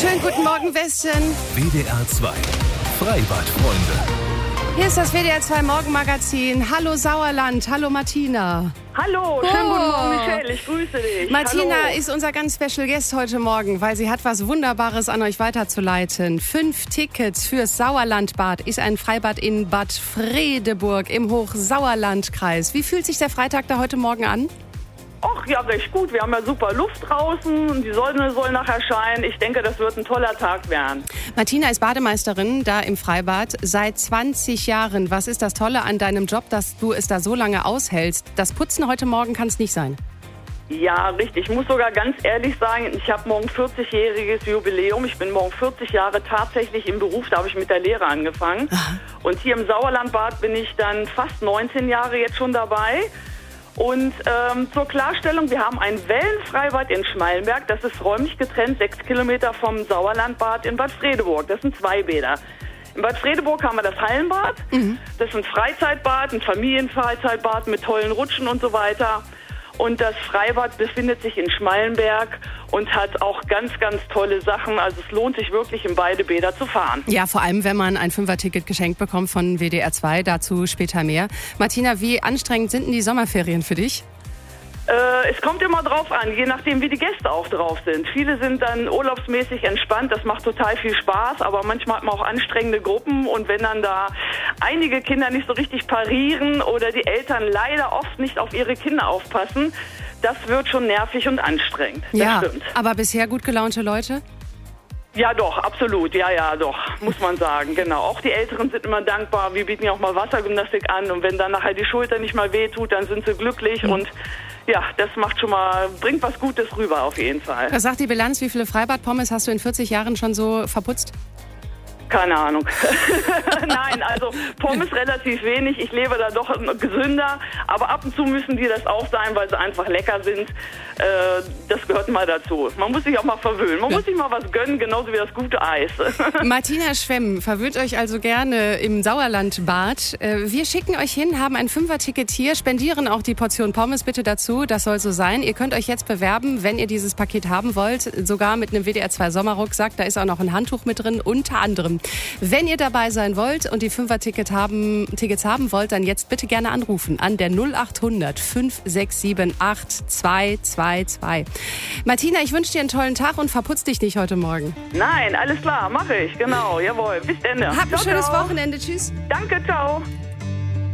Schönen guten Morgen, Westen. WDR 2 Freibadfreunde. Hier ist das WDR 2 Morgenmagazin. Hallo Sauerland, hallo Martina. Hallo, schönen guten Morgen, Michelle, ich grüße dich. Martina Hallo. ist unser ganz Special Guest heute Morgen, weil sie hat was Wunderbares an euch weiterzuleiten. 5 Tickets fürs Sauerlandbad ist ein Freibad in Bad Fredeburg im Hochsauerlandkreis. Wie fühlt sich der Freitag da heute Morgen an? Ach ja, recht gut. Wir haben ja super Luft draußen und die Sonne soll nachher scheinen. Ich denke, das wird ein toller Tag werden. Martina ist Bademeisterin da im Freibad seit 20 Jahren. Was ist das Tolle an deinem Job, dass du es da so lange aushältst? Das Putzen heute Morgen kann es nicht sein. Ja, richtig. Ich muss sogar ganz ehrlich sagen, ich habe morgen 40-jähriges Jubiläum. Ich bin morgen 40 Jahre tatsächlich im Beruf. Da habe ich mit der Lehre angefangen. Und hier im Sauerlandbad bin ich dann fast 19 Jahre jetzt schon dabei. Und zur Klarstellung, wir haben ein Wellenfreibad in Schmallenberg. Das ist räumlich getrennt, 6 Kilometer vom Sauerlandbad in Bad Fredeburg. Das sind 2 Bäder. In Bad Fredeburg haben wir das Hallenbad. Das ist ein Freizeitbad, ein Familienfreizeitbad mit tollen Rutschen und so weiter. Und das Freibad befindet sich in Schmallenberg und hat auch ganz, ganz tolle Sachen. Also es lohnt sich wirklich, in beide Bäder zu fahren. Ja, vor allem, wenn man ein 5er-Ticket geschenkt bekommt von WDR 2. Dazu später mehr. Martina, wie anstrengend sind denn die Sommerferien für dich? Es kommt immer drauf an, je nachdem, wie die Gäste auch drauf sind. Viele sind dann urlaubsmäßig entspannt, das macht total viel Spaß, aber manchmal hat man auch anstrengende Gruppen und wenn dann da einige Kinder nicht so richtig parieren oder die Eltern leider oft nicht auf ihre Kinder aufpassen, das wird schon nervig und anstrengend. Ja, das stimmt. Aber bisher gut gelaunte Leute? Ja, doch, absolut. Ja, doch, muss man sagen, genau. Auch die Älteren sind immer dankbar. Wir bieten ja auch mal Wassergymnastik an und wenn dann nachher die Schulter nicht mal wehtut, dann sind sie glücklich und ja, das macht schon mal, bringt was Gutes rüber auf jeden Fall. Was sagt die Bilanz? Wie viele Freibad-Pommes hast du in 40 Jahren schon so verputzt? Keine Ahnung. Nein, also Pommes relativ wenig. Ich lebe da doch gesünder. Aber ab und zu müssen die das auch sein, weil sie einfach lecker sind. Das gehört mal dazu. Man muss sich auch mal verwöhnen. Man muss sich mal was gönnen, genauso wie das gute Eis. Martina Schwemm verwöhnt euch also gerne im Sauerlandbad. Wir schicken euch hin, haben ein 5er-Ticket hier, spendieren auch die Portion Pommes bitte dazu. Das soll so sein. Ihr könnt euch jetzt bewerben, wenn ihr dieses Paket haben wollt. Sogar mit einem WDR 2 Sommerrucksack. Da ist auch noch ein Handtuch mit drin, unter anderem. Wenn ihr dabei sein wollt und die 5er-Tickets haben wollt, dann jetzt bitte gerne anrufen an der 0800 567 8222. Martina, ich wünsche dir einen tollen Tag und verputz dich nicht heute Morgen. Nein, alles klar, mache ich, genau, jawohl. Bis Ende. Habt ein schönes Wochenende, tschüss. Danke, ciao.